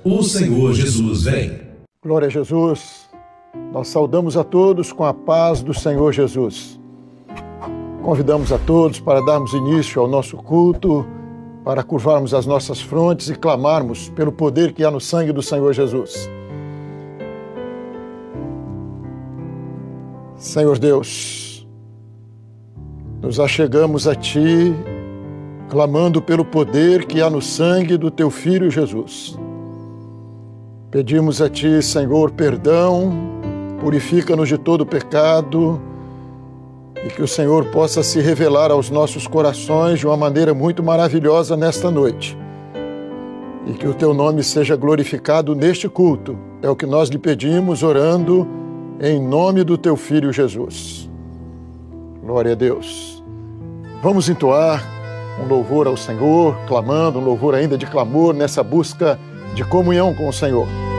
O Senhor Jesus vem. Glória a Jesus. Nós saudamos a todos com a paz do Senhor Jesus. Convidamos a todos para darmos início ao nosso culto, para curvarmos as nossas frontes e clamarmos pelo poder que há no sangue do Senhor Jesus. Senhor Deus, nos achegamos a Ti, clamando pelo poder que há no sangue do Teu Filho Jesus. Pedimos a Ti, Senhor, perdão, purifica-nos de todo pecado e que o Senhor possa se revelar aos nossos corações de uma maneira muito maravilhosa nesta noite. E que o Teu nome seja glorificado neste culto. É o que nós lhe pedimos, orando em nome do Teu Filho Jesus. Glória a Deus. Vamos entoar um louvor ao Senhor, clamando, um louvor ainda de clamor nessa busca de comunhão com o Senhor.